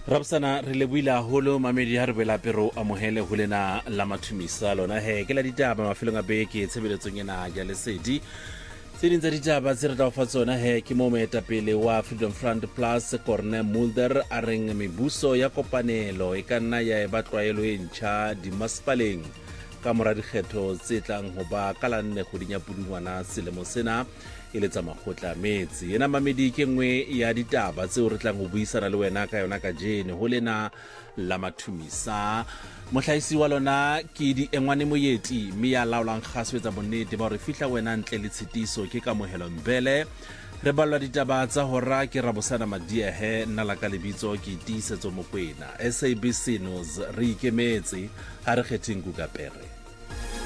Rabsana re lebuila holo mamedi ha re boela pero amohele ho lena la mathumisa lona he ke la ditaba mafelong a beke tshebeletsong ena ya lesedi tse ding tsa ditaba tse re tla fa tsona he ke mo moetapele wa Freedom Front Plus Corne Mulder a reng mebuso ya kopanelo e ka nna ya eba tlwaelo e ntjha dimasepaleng ka mora dikgetho tse tlang ho ba ka la 4 kgweding ya Pudungwana selemo sena e le tsa makgotla metsi yena mamedi ke nngwe ya ditaba tseo re tlang ho buisana le wena ka yona ka jene ho lena la mathumisa mohlaisi wa lona ke di engwane moyeti mme ya laolang kgaswetsa bonnete ba re fihla wena ntle le tshitiso ke kamohelo mbele re balwa ditaba tsa hora ke Rabosana Madiehe nna la ka lebitso ke tiisetso mokwena SABC News re ikemetse ha re kgetheng Kukapere.